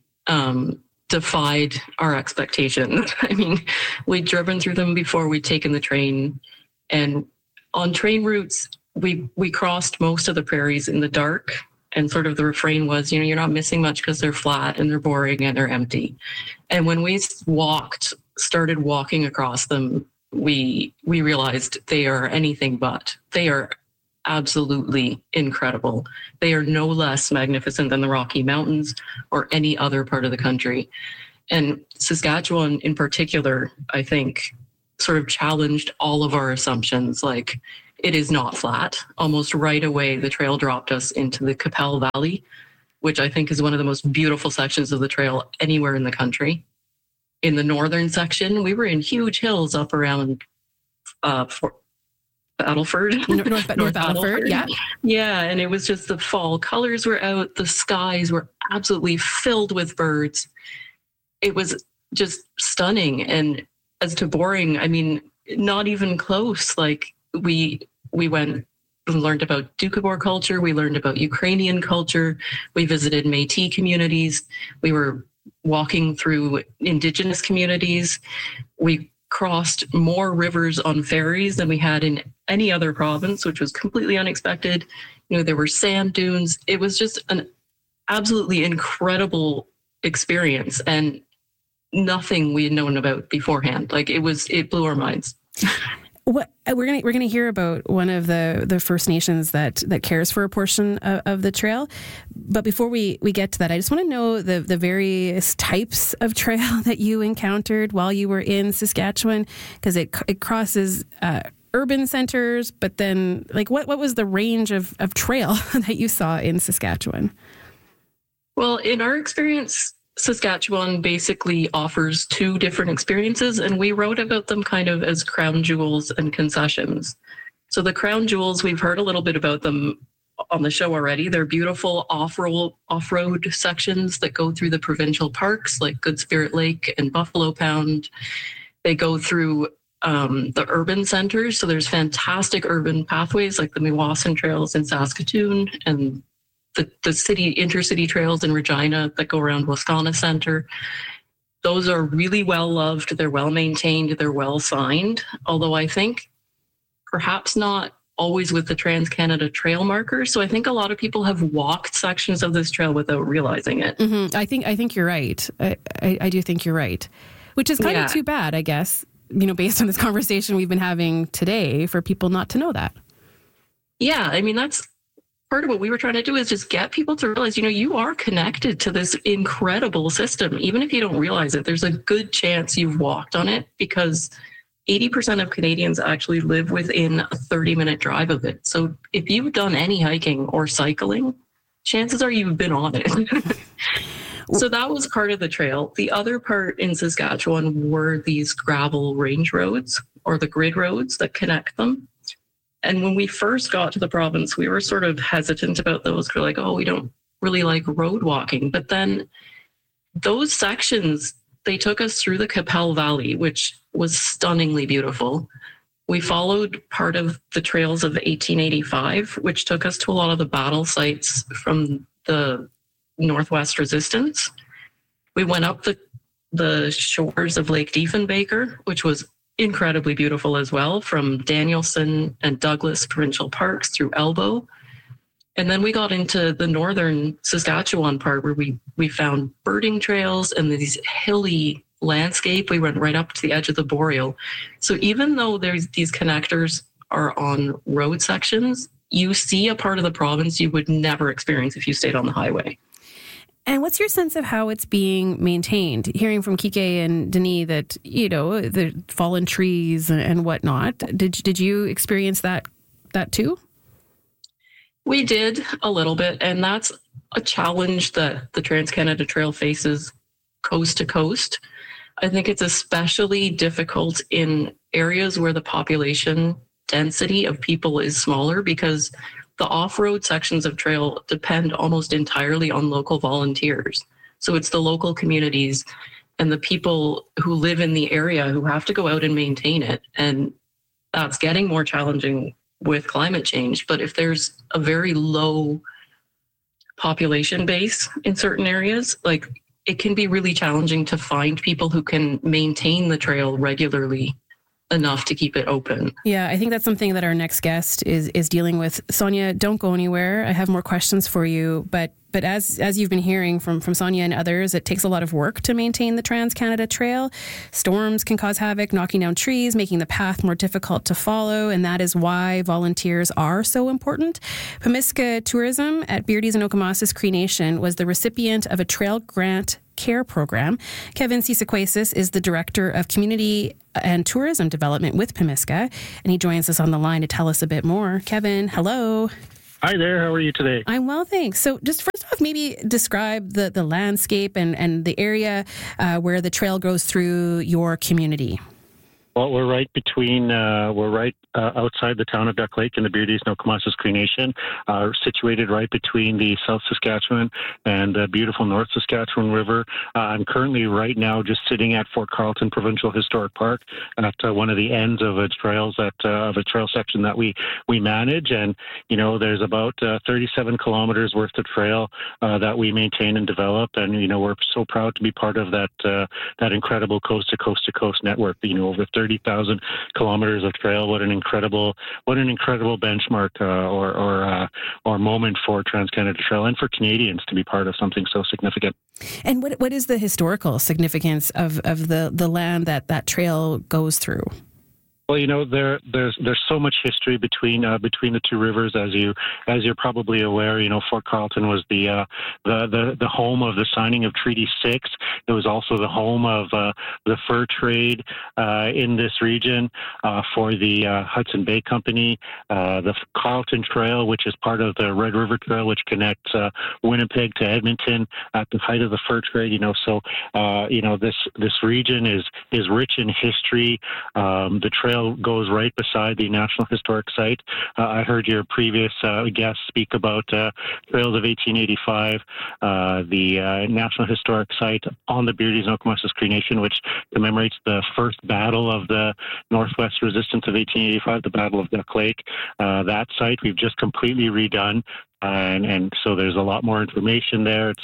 defied our expectations. I mean, we'd driven through them before, we'd taken the train, and on train routes, we crossed most of the prairies in the dark, and sort of the refrain was, you're not missing much because they're flat and they're boring and they're empty. And when we started walking across them, we realized they are anything but. They are absolutely incredible. They are no less magnificent than the Rocky Mountains or any other part of the country. And Saskatchewan in particular, I think, sort of challenged all of our assumptions. Like, it is not flat. Almost right away, the trail dropped us into the Qu'Appelle Valley, which I think is one of the most beautiful sections of the trail anywhere in the country. In the northern section, we were in huge hills up around Battleford. North Battleford, yeah. Yeah, and it was just the fall. Colors were out. The skies were absolutely filled with birds. It was just stunning. And as to boring, I mean, not even close. Like, we went and learned about Doukhobor culture. We learned about Ukrainian culture. We visited Métis communities. We were walking through Indigenous communities. We crossed more rivers on ferries than we had in any other province, which was completely unexpected. There were sand dunes. It was just an absolutely incredible experience, and nothing we had known about beforehand. Like, it blew our minds. We're gonna hear about one of the First Nations that cares for a portion of the trail, but before we get to that, I just want to know the various types of trail that you encountered while you were in Saskatchewan, because it crosses urban centers, but then what was the range of trail that you saw in Saskatchewan? Well, in our experience, Saskatchewan basically offers two different experiences, and we wrote about them kind of as crown jewels and concessions. So the crown jewels, we've heard a little bit about them on the show already. They're beautiful off-road sections that go through the provincial parks like Good Spirit Lake and Buffalo Pound. They go through the urban centers. So there's fantastic urban pathways like the Meewasin Trails in Saskatoon and the intercity trails in Regina that go around Wascana Center. Those are really well loved. They're well maintained. They're well signed. Although I think perhaps not always with the Trans-Canada Trail markers. So I think a lot of people have walked sections of this trail without realizing it. Mm-hmm. I think you're right. I do think you're right, which is kind of too bad, I guess, based on this conversation we've been having today, for people not to know that. Yeah, I mean, that's part of what we were trying to do, is just get people to realize, you are connected to this incredible system. Even if you don't realize it, there's a good chance you've walked on it, because 80% of Canadians actually live within a 30-minute drive of it. So if you've done any hiking or cycling, chances are you've been on it. So that was part of the trail. The other part in Saskatchewan were these gravel range roads, or the grid roads that connect them. And when we first got to the province, we were sort of hesitant about those. We're like, we don't really like road walking. But then those sections, they took us through the Qu'Appelle Valley, which was stunningly beautiful. We followed part of the trails of 1885, which took us to a lot of the battle sites from the Northwest Resistance. We went up the shores of Lake Diefenbaker, which was incredibly beautiful as well, from Danielson and Douglas provincial parks through Elbow. And then we got into the northern Saskatchewan part, where we found birding trails and these hilly landscape. We went right up to the edge of the Boreal. So even though these connectors are on road sections, you see a part of the province you would never experience if you stayed on the highway. And what's your sense of how it's being maintained? Hearing from Kike and Denis that, the fallen trees and whatnot, did you experience that that too? We did a little bit, and that's a challenge that the Trans-Canada Trail faces coast to coast. I think it's especially difficult in areas where the population density of people is smaller, because the off-road sections of trail depend almost entirely on local volunteers. So it's the local communities and the people who live in the area who have to go out and maintain it. And that's getting more challenging with climate change. But if there's a very low population base in certain areas, like, it can be really challenging to find people who can maintain the trail regularly enough to keep it open. Yeah, I think that's something that our next guest is dealing with. Sonia, don't go anywhere. I have more questions for you, but as you've been hearing from Sonia and others, it takes a lot of work to maintain the Trans-Canada Trail. Storms can cause havoc, knocking down trees, making the path more difficult to follow, and that is why volunteers are so important. Pemiska Tourism at Beardy's and Okomasis Cree Nation was the recipient of a trail grant care program. Kevin Cisaquasis is the Director of Community and Tourism Development with Pemiska, and he joins us on the line to tell us a bit more. Kevin, hello. Hi there. How are you today? I'm well, thanks. So just first off, maybe describe the landscape and the area where the trail goes through your community. Well, we're right outside the town of Duck Lake in the Beardy's and Okomasis Cree Nation, situated right between the South Saskatchewan and the beautiful North Saskatchewan River. I'm currently right now just sitting at Fort Carlton Provincial Historic Park at one of the ends of a trail section that we manage. And, you know, there's about 37 kilometers worth of trail that we maintain and develop. And, you know, we're so proud to be part of that incredible coast to coast network. You know, over 30,000 kilometers of trail. What an incredible benchmark or moment for Trans-Canada Trail and for Canadians to be part of something so significant. And what is the historical significance of the land that trail goes through? Well, you know, there's so much history between the two rivers, as you're probably aware. You know, Fort Carlton was the home of the signing of Treaty 6. It was also the home of the fur trade in this region for the Hudson Bay Company. The Carlton Trail, which is part of the Red River Trail, which connects Winnipeg to Edmonton at the height of the fur trade. You know, so you know, this region is rich in history. The trail goes right beside the National Historic Site. I heard your previous guest speak about Trails of 1885, the National Historic Site on the Beardy's and Okomasis Cree Nation, which commemorates the first battle of the Northwest Resistance of 1885, the Battle of Duck Lake. That site we've just completely redone. And so there's a lot more information there. It's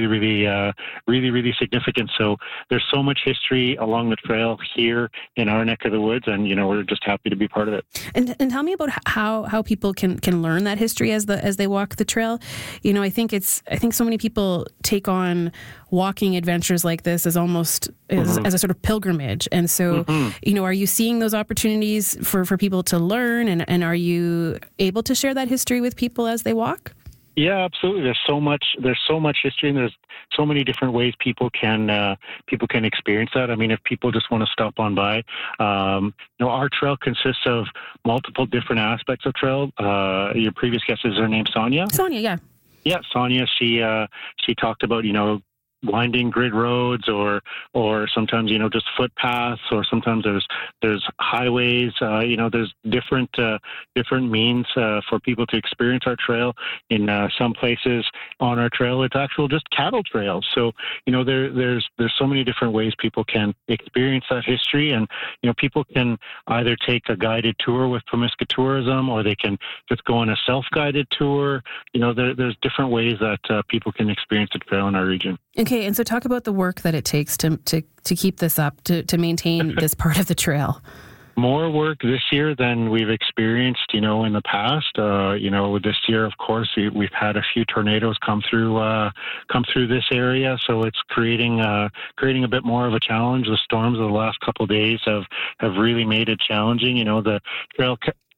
really significant. So there's so much history along the trail here in our neck of the woods, and you know, we're just happy to be part of it. And tell me about how people can learn that history as they walk the trail. You know, I think so many people take on walking adventures like this as almost as a sort of pilgrimage. And so, you know, are you seeing those opportunities for people to learn, and are you able to share that history with people as they walk? Yeah, absolutely. There's so much history, and there's so many different ways people can experience that. I mean, if people just want to stop on by, you know, our trail consists of multiple different aspects of trail. Your previous guest, is her name Sonia? Sonia, yeah. Yeah, Sonia. She talked about, you know, winding grid roads or sometimes, you know, just footpaths, or sometimes there's highways. You know, there's different means for people to experience our trail. In some places on our trail, it's actual just cattle trails. So, you know, there's so many different ways people can experience that history. And, you know, people can either take a guided tour with Pemiska Tourism, or they can just go on a self-guided tour. You know, there's different ways that people can experience the trail in our region. Okay, and so talk about the work that it takes to keep this up, to maintain this part of the trail. More work this year than we've experienced, you know, in the past. You know, this year, of course, we've had a few tornadoes come through this area, so it's creating a bit more of a challenge. The storms of the last couple of days have really made it challenging. You know, the trail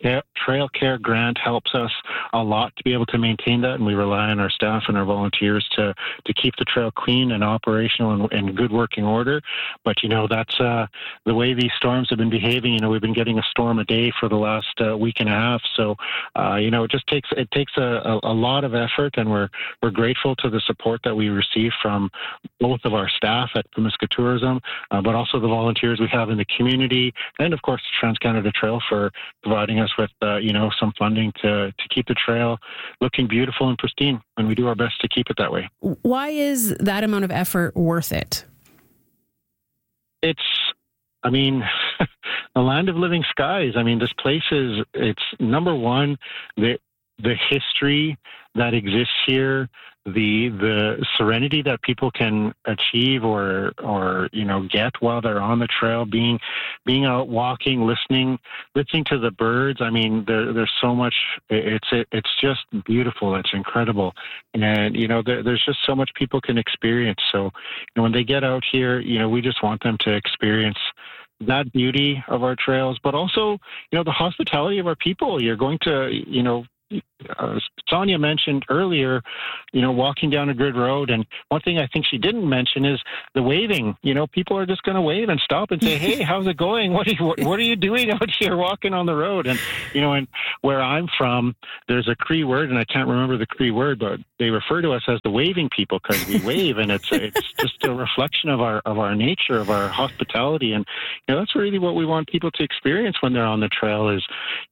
Trail Care grant helps us a lot to be able to maintain that, and we rely on our staff and our volunteers to keep the trail clean and operational and good working order. But that's the way these storms have been behaving. We've been getting a storm a day for the last week and a half. So it takes a lot of effort, and we're grateful to the support that we receive from both of our staff at Pimlico Tourism, but also the volunteers we have in the community, and of course Trans-Canada Trail for providing us with some funding to keep the trail looking beautiful and pristine, and we do our best to keep it that way. Why is that amount of effort worth it? It's the land of living skies. This place it's number one, the history that exists here, the serenity that people can achieve or get while they're on the trail, being out walking, listening to the birds. There's so much. It's just beautiful. It's incredible, and there's just so much people can experience. So when they get out here, we just want them to experience that beauty of our trails, but also the hospitality of our people. You're going to Sonia mentioned earlier, walking down a good road. And one thing I think she didn't mention is the waving. People are just going to wave and stop and say, "Hey, how's it going? What are you doing out here walking on the road?" And, and where I'm from, there's a Cree word, and I can't remember the Cree word, but they refer to us as the waving people because we wave, and it's just a reflection of our nature, of our hospitality. And, that's really what we want people to experience when they're on the trail is,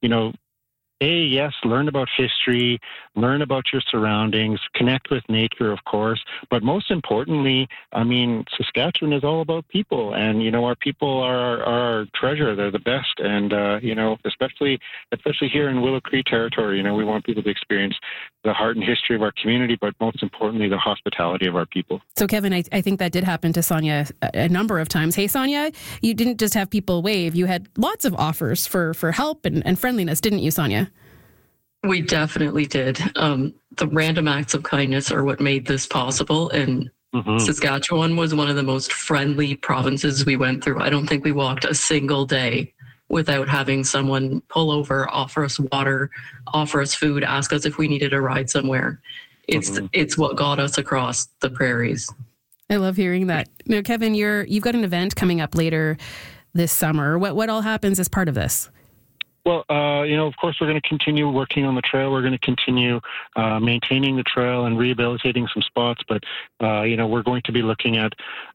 yes, learn about history, learn about your surroundings, connect with nature, of course. But most importantly, Saskatchewan is all about people. And, our people are our treasure. They're the best. And, especially here in Willow Cree territory, we want people to experience the heart and history of our community, but most importantly, the hospitality of our people. So, Kevin, I think that did happen to Sonia a number of times. Hey, Sonia, you didn't just have people wave. You had lots of offers for help and friendliness, didn't you, Sonia? We definitely did. The random acts of kindness are what made this possible. And Saskatchewan was one of the most friendly provinces we went through. I don't think we walked a single day without having someone pull over, offer us water, offer us food, ask us if we needed a ride somewhere. It's what got us across the prairies. I love hearing that. Now, Kevin, you've got an event coming up later this summer. What all happens as part of this? Well, of course, we're going to continue working on the trail. We're going to continue maintaining the trail and rehabilitating some spots. But, we're going to be looking at,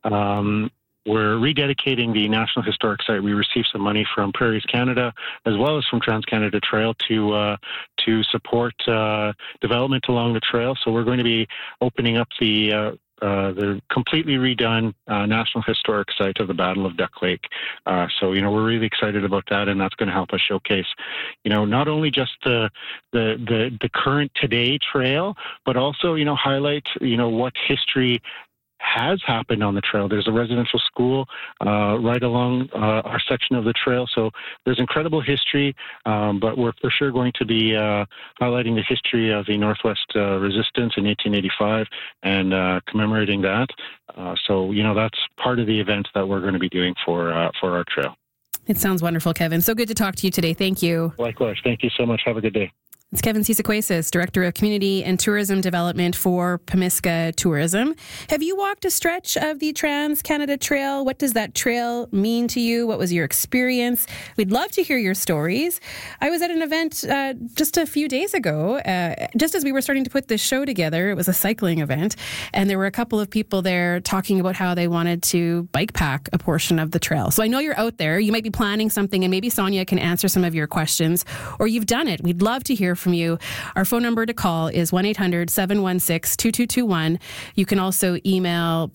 we're rededicating the National Historic Site. We received some money from Prairies Canada as well as from Trans-Canada Trail to support development along the trail. So we're going to be opening up the completely redone National Historic Site of the Battle of Duck Lake. So we're really excited about that, and that's going to help us showcase, not only just the current today trail, but also, highlight, what history has happened on the trail. There's a residential school right along our section of the trail. So there's incredible history, but we're for sure going to be highlighting the history of the Northwest Resistance in 1885 and commemorating that. So that's part of the event that we're going to be doing for our trail. It sounds wonderful, Kevin. So good to talk to you today. Thank you. Likewise. Thank you so much. Have a good day. It's Kevin Cisaquasis, Director of Community and Tourism Development for Pimlico Tourism. Have you walked a stretch of the Trans-Canada Trail? What does that trail mean to you? What was your experience? We'd love to hear your stories. I was at an event just a few days ago, just as we were starting to put this show together. It was a cycling event, and there were a couple of people there talking about how they wanted to bike pack a portion of the trail. So I know you're out there. You might be planning something, and maybe Sonia can answer some of your questions, or you've done it. We'd love to hear from you. Our phone number to call is 1-800-716-2221. You can also email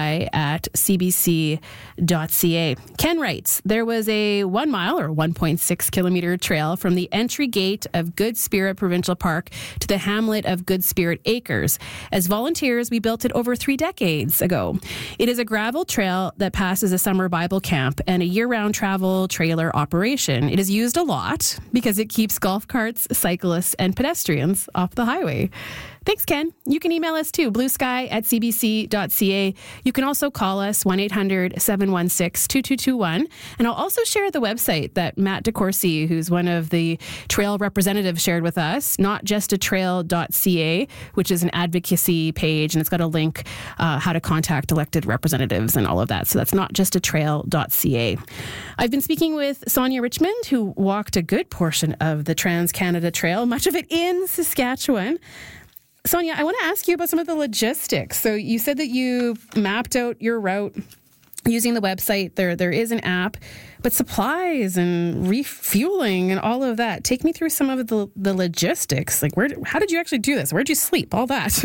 bluesky@cbc.ca. Ken writes, there was a 1 mile or 1.6 kilometer trail from the entry gate of Good Spirit Provincial Park to the hamlet of Good Spirit Acres. As volunteers, we built it over 3 decades ago. It is a gravel trail that passes a summer Bible camp and a year-round travel trailer operation. It is used a lot because it keeps golf carts, cyclists, and pedestrians off the highway. Thanks, Ken. You can email us too, bluesky@cbc.ca. You can also call us 1-800-716-2221. And I'll also share the website that Matt DeCourcy, who's one of the trail representatives, shared with us, notjustatrail.ca, which is an advocacy page, and it's got a link how to contact elected representatives and all of that. So that's notjustatrail.ca. I've been speaking with Sonia Richmond, who walked a good portion of the Trans-Canada Trail, much of it in Saskatchewan. Sonia, I want to ask you about some of the logistics. So you said that you mapped out your route using the website. There is an app, but supplies and refueling and all of that. Take me through some of the logistics. Like, how did you actually do this? Where'd you sleep? All that.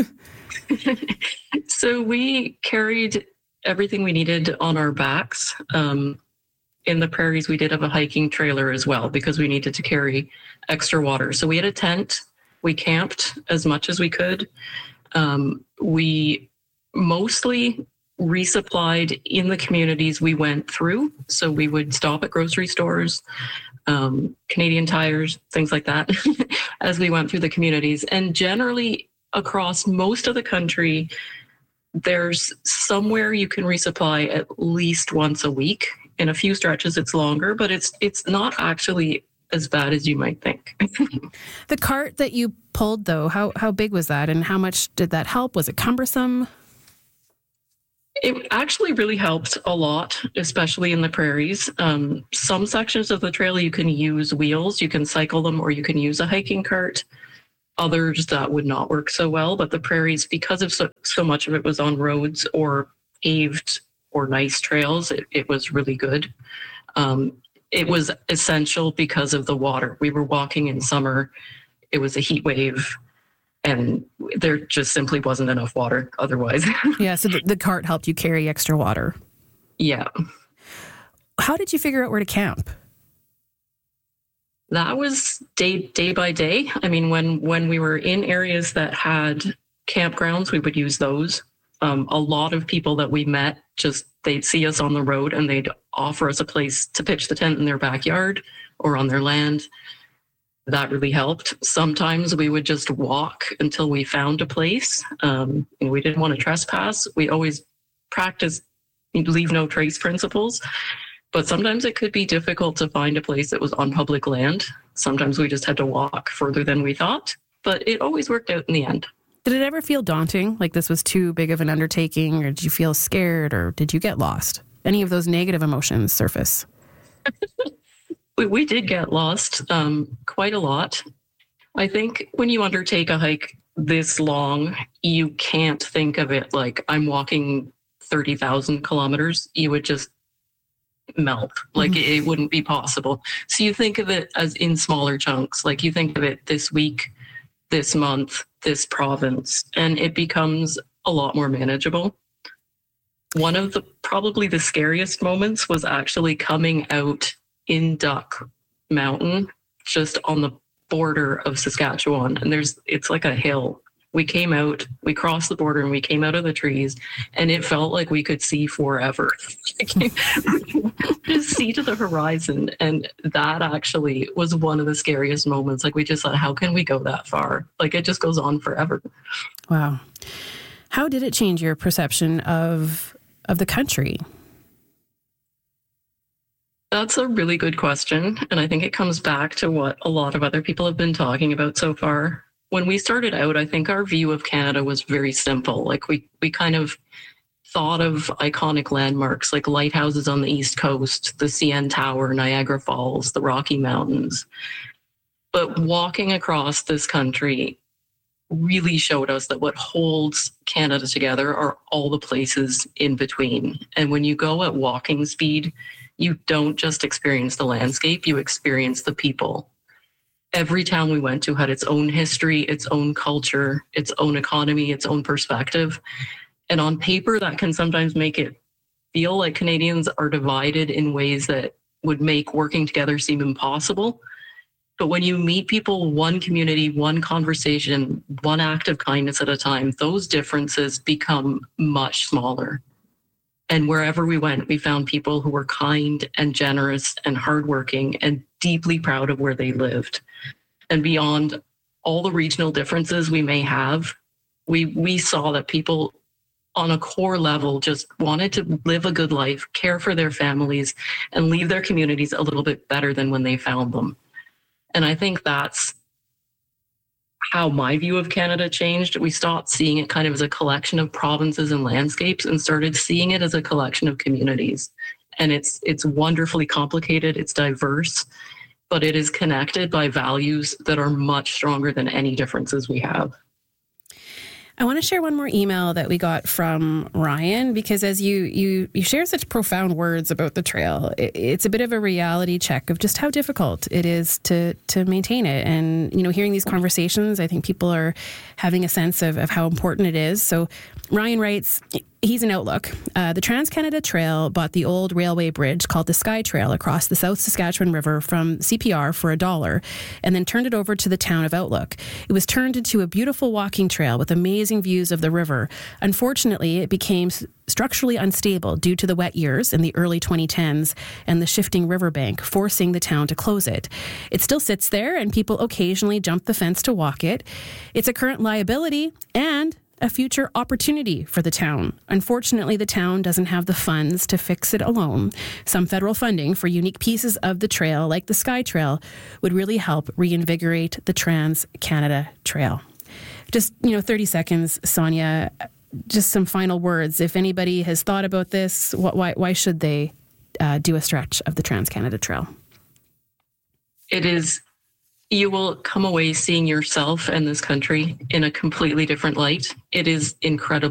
So we carried everything we needed on our backs. In the prairies, we did have a hiking trailer as well because we needed to carry extra water. So we had a tent. We camped as much as we could. We mostly resupplied in the communities we went through. So we would stop at grocery stores, Canadian Tires, things like that, as we went through the communities. And generally across most of the country, there's somewhere you can resupply at least once a week. In a few stretches, it's longer, but it's not actually as bad as you might think. The cart that you pulled, though, how big was that, and how much did that help? Was it cumbersome? It actually really helped a lot, especially in the prairies. Some sections of the trail you can use wheels, you can cycle them, or you can use a hiking cart. Others that would not work so well, but the prairies, because of so much of it was on roads or paved or nice trails, it was really good. It was essential because of the water. We were walking in summer. It was a heat wave, and there just simply wasn't enough water otherwise. Yeah, so the cart helped you carry extra water. Yeah. How did you figure out where to camp? That was day by day. I mean, when we were in areas that had campgrounds, we would use those. A lot of people that we met, they'd see us on the road and they'd offer us a place to pitch the tent in their backyard or on their land. That really helped. Sometimes we would just walk until we found a place. We didn't want to trespass. We always practiced leave no trace principles, but sometimes it could be difficult to find a place that was on public land. Sometimes we just had to walk further than we thought, but it always worked out in the end. Did it ever feel daunting, like this was too big of an undertaking, or did you feel scared, or did you get lost? Any of those negative emotions surface? We did get lost quite a lot. I think when you undertake a hike this long, you can't think of it like I'm walking 30,000 kilometers. You would just melt. Like it wouldn't be possible. So you think of it as in smaller chunks. Like you think of it this week, this month, this province, and it becomes a lot more manageable. One of probably the scariest moments was actually coming out in Duck Mountain, just on the border of Saskatchewan. And it's like a hill. We came out, we crossed the border and we came out of the trees, and it felt like we could see forever. Just see to the horizon. And that actually was one of the scariest moments. Like we just thought, how can we go that far? Like it just goes on forever. Wow. How did it change your perception of the country? That's a really good question. And I think it comes back to what a lot of other people have been talking about so far. When we started out, I think our view of Canada was very simple. Like we kind of thought of iconic landmarks like lighthouses on the East Coast, the CN Tower, Niagara Falls, the Rocky Mountains. But walking across this country really showed us that what holds Canada together are all the places in between. And when you go at walking speed, you don't just experience the landscape, you experience the people. Every town we went to had its own history, its own culture, its own economy, its own perspective. And on paper, that can sometimes make it feel like Canadians are divided in ways that would make working together seem impossible. But when you meet people, one community, one conversation, one act of kindness at a time, those differences become much smaller. And wherever we went, we found people who were kind and generous and hardworking and deeply proud of where they lived. And beyond all the regional differences we may have, We saw that people on a core level just wanted to live a good life, care for their families, and leave their communities a little bit better than when they found them. And I think that's how my view of Canada changed. We stopped seeing it kind of as a collection of provinces and landscapes and started seeing it as a collection of communities. And it's wonderfully complicated, it's diverse, but it is connected by values that are much stronger than any differences we have. I want to share one more email that we got from Ryan, because as you share such profound words about the trail, it's a bit of a reality check of just how difficult it is to maintain it. And, hearing these conversations, I think people are having a sense of how important it is. So Ryan writes, he's in Outlook. The Trans-Canada Trail bought the old railway bridge called the Sky Trail across the South Saskatchewan River from CPR for $1 and then turned it over to the town of Outlook. It was turned into a beautiful walking trail with amazing views of the river. Unfortunately, it became structurally unstable due to the wet years in the early 2010s and the shifting riverbank, forcing the town to close it. It still sits there and people occasionally jump the fence to walk it. It's a current liability and a future opportunity for the town. Unfortunately, the town doesn't have the funds to fix it alone. Some federal funding for unique pieces of the trail, like the Sky Trail, would really help reinvigorate the Trans-Canada Trail. Just, 30 seconds, Sonia, just some final words. If anybody has thought about this, why should they do a stretch of the Trans-Canada Trail? You will come away seeing yourself and this country in a completely different light. It is incredibly